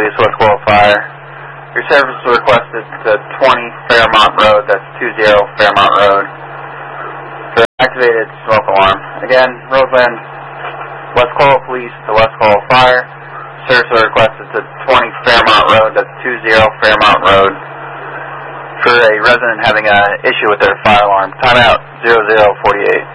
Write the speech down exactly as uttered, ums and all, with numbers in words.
Police, West Coral Fire. Your service is requested to twenty Fairmont Road, that's two zero Fairmont Road, for an activated smoke alarm. Again, Roseland, West Coral Police to West Coral Fire. Service is requested to twenty Fairmont Road, that's two zero Fairmont Road, for a resident having an issue with their fire alarm. Timeout, zero zero forty-eight.